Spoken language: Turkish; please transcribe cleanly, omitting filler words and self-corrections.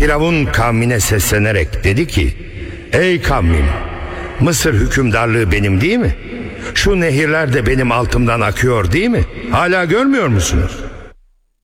Firavun kavmine seslenerek dedi ki: ey kavmim, Mısır hükümdarlığı benim değil mi? Şu nehirler de benim altımdan akıyor değil mi? Hala görmüyor musunuz?